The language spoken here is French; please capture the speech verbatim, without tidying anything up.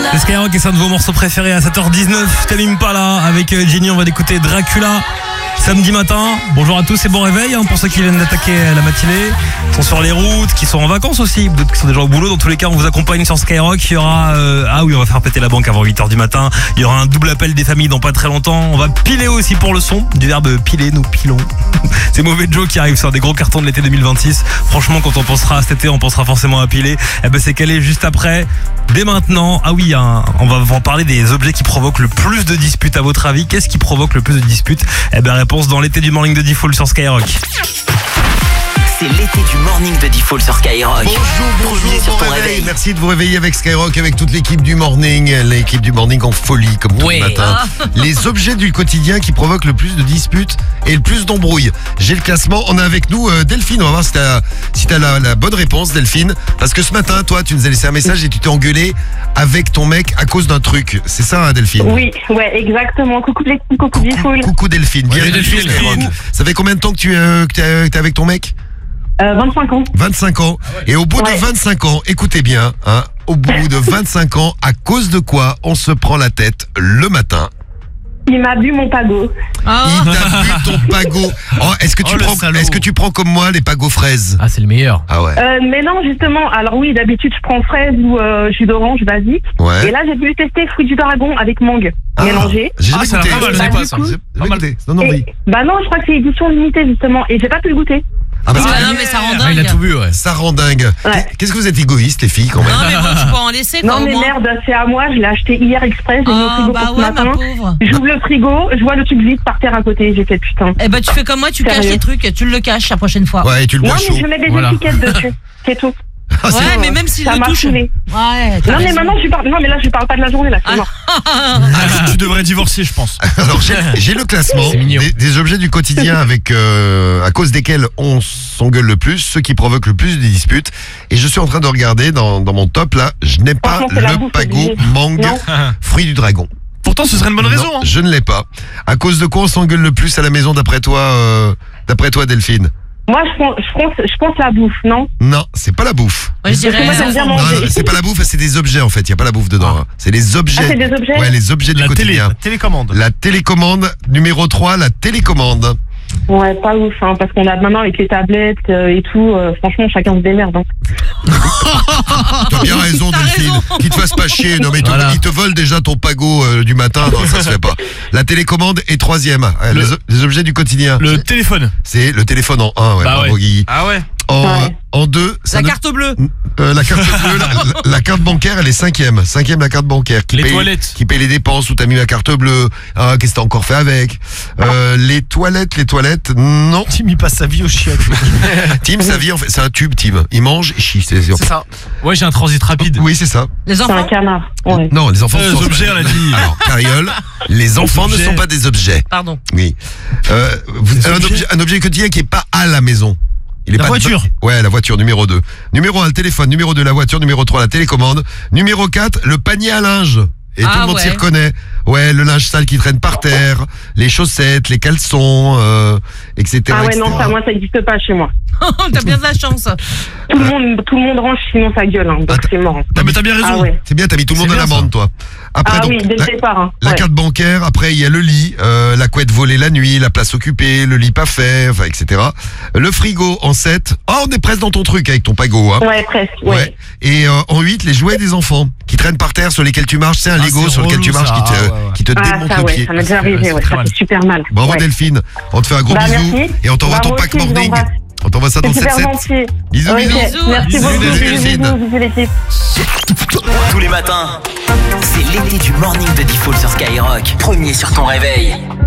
C'est Skyrock et c'est un de vos morceaux préférés à sept heures dix-neuf. T'animes pas là. Avec Jenny, on va écouter Dracula. Samedi matin, bonjour à tous et bon réveil hein, pour ceux qui viennent d'attaquer la matinée, qui sont sur les routes, qui sont en vacances aussi, d'autres qui sont déjà au boulot. Dans tous les cas, on vous accompagne sur Skyrock. Il y aura, euh, ah oui, on va faire péter la banque avant huit heures du matin. Il y aura un double appel des familles dans pas très longtemps. On va piler aussi pour le son, du verbe piler, nous pilons. C'est Mauvais Joe qui arrive sur des gros cartons de l'été deux mille vingt-six. Franchement, quand on pensera à cet été, on pensera forcément à piler. Eh ben, c'est calé juste après. Dès maintenant, ah oui, hein, on va en parler des objets qui provoquent le plus de disputes à votre avis. Qu'est-ce qui provoque le plus de disputes? Eh ben, réponse dans l'été du morning de Diffoul sur Skyrock. C'est l'été du morning de Diffoul sur Skyrock. Bonjour, bonjour, Premier sur bon ton réveil. réveil. Merci de vous réveiller avec Skyrock, avec toute l'équipe du morning, l'équipe du morning en folie comme tout Ouais. le matin. Les objets du quotidien qui provoquent le plus de disputes et le plus d'embrouilles. J'ai le classement, on a avec nous euh, Delphine, on va voir si t'as si t'as la, la bonne réponse Delphine. Parce que ce matin, toi, tu nous as laissé un message et tu t'es engueulé avec ton mec à cause d'un truc. C'est ça hein, Delphine? Oui, ouais, exactement. Coucou les coucou Diffoul. Coucou Delphine, bienvenue Delphine. sur Skyrock. Ça fait combien de temps que tu euh, que t'es, euh, que t'es avec ton mec? Euh, vingt-cinq ans. vingt-cinq ans. Et au bout Ouais. de vingt-cinq ans, écoutez bien, hein, au bout de vingt-cinq ans, à cause de quoi on se prend la tête le matin? Il m'a bu mon pago. Il t'a bu ton pago. Oh, est-ce que tu Oh, le prends, salaud. est-ce que tu prends comme moi les pagos fraises? Ah, c'est le meilleur. Ah ouais. Euh, mais non, justement, alors oui, d'habitude, je prends fraise ou euh, jus d'orange basique. Ouais. Et là, j'ai voulu tester fruit du dragon avec mangue Ah, mélangé. J'ai jamais Ah, ça a goûté. pas mal, je J'ai sais pas, ça. du coup. jamais goûté. Non, non, oui. Et- bah non, je crois que c'est édition limitée, justement. Et j'ai pas pu le goûter. Ah, parce que Ah non mais ça rend Ah, il a dingue. tout bu, ouais. ça rend dingue. Ouais. Qu'est-ce que vous êtes égoïstes, les filles, quand même? Non mais bon tu peux en laisser quoi Non, au mais moins. merde, c'est à moi. Je l'ai acheté hier express. J'ai mis au Ah frigo bah pour ce ouais ma matin. pauvre. J'ouvre le frigo, je vois le truc vide par terre à côté. J'ai fait putain. Eh ben tu fais comme moi, tu Sérieux. caches les trucs, tu le caches la prochaine fois. Ouais, et tu le Non, bois mais chaud. je mets des Voilà. étiquettes dessus. C'est tout. Ah, c'est- Ouais mais même s'il Ça le m'a touche. saoulé. Ouais. t'as Non, mais raison. maintenant, je parle. Non, mais là, je parle pas de la journée, là. C'est Ah. mort. Tu devrais divorcer, je pense. Alors j'ai j'ai le classement C'est mignon. des, des objets du quotidien avec euh, à cause desquels on s'engueule le plus, ceux qui provoquent le plus de disputes. Et je suis en train de regarder dans, dans mon top là, je n'ai pas Franchement, c'est la le bouffe, pago obligé. mangue Non. fruit du dragon. Pourtant, ce serait une bonne raison. Non, hein. je ne l'ai pas. À cause de quoi on s'engueule le plus à la maison d'après toi, euh, d'après toi Delphine? Moi, je pense, je pense, je pense la bouffe, non? Non, c'est pas la bouffe. Ouais, je Parce que dirais moi, j'aime bien Non, manger. non, c'est pas la bouffe, c'est des objets en fait. Il y a pas la bouffe dedans. hein. C'est les objets. Ah, c'est des objets? Ouais, les objets du La télé, quotidien. la télécommande. La télécommande numéro trois, la télécommande. Ouais, pas ouf, hein, parce qu'on a maintenant avec les tablettes euh, et tout, euh, franchement, chacun se démerde. Hein. T'as bien raison, T'as Delphine. raison. Qu'ils te fassent pas chier. Non, mais ils te- Voilà. ils te volent déjà ton pago euh, du matin. Non, ça se fait pas. La télécommande est troisième. Euh, Le- Les, o- les objets du quotidien. Le téléphone. C'est le téléphone en un, ouais, Bah bravo ouais. Guigui. Ah ouais. En, Ouais. en deux, ça la ne- carte bleue. euh, la carte bleue, la, la- la carte bancaire, elle est cinquième. Cinquième, la carte bancaire. Qui Les paye, toilettes. Qui paye les dépenses, où t'as mis la carte bleue. Ah, qu'est-ce que t'as encore fait avec? Euh, les toilettes, les toilettes, non. Tim, il passe sa vie au chiottes. Tim, sa vie, en fait, c'est un tube, Tim. Il mange, il chie. C'est, C'est ça. Ouais, j'ai un transit rapide. Oui, c'est ça. Les C'est un enfants. canard. Ouais. Non, les enfants Euh, sont les objets, elle a dit. Alors, Cariole, les enfants ne objets. sont pas des objets. Pardon. Oui. Euh, vous- Des un, objets. objet, un objet quotidien qui est pas à la maison. Il est La pas voiture. Ouais, la voiture, numéro deux. Numéro un, le téléphone. Numéro deux, la voiture. Numéro trois, la télécommande. Numéro quatre, le panier à linge. Et Ah tout le monde s'y ouais. reconnaît. Ouais, le linge sale qui traîne par terre, les chaussettes, les caleçons, euh, et cetera Ah ouais, et cetera. non, ça, moi, ça n'existe pas chez moi. T'as bien de la chance. Tout le monde, tout le monde range, sinon ça gueule. Hein, donc Attends. c'est mort. hein. Non, mais t'as bien raison. Ah ouais. C'est bien, t'as mis tout le C'est monde à bien, l'amende, toi. Après, Ah donc, oui, dès la, le départ. Hein. la Ouais. carte bancaire, après, il y a le lit, euh, la couette volée la nuit, la place occupée, le lit pas fait, enfin, et cetera. Le frigo en sept. Oh, on est presque dans ton truc avec ton pago, hein. Ouais, presque. Ouais. Ouais. Et euh, en huit, les jouets des enfants qui traînent par terre, sur lesquels tu marches. C'est un Ah, Lego c'est sur lequel relou, tu marches ça. qui te, Ah, ouais, ouais. qui te Ah, démonte ça, le ouais, pied. ça m'est déjà C'est arrivé. Ouais, très ça mal. fait super mal. Bravo ouais. Delphine, on te fait un gros Bah, bisou merci. et on t'envoie Bah, ton moi pack aussi, je vous morning. embrasse. On t'envoie ça dans C'est le super sept sept. gentil. Bisous, Ok, bisous. Bisous. Merci Bisous, beaucoup. bisous, Bisous, Delphine. bisous, bisous, l'équipe. Tous les matins, c'est l'été du morning de Diffoul sur Skyrock. Premier sur ton réveil.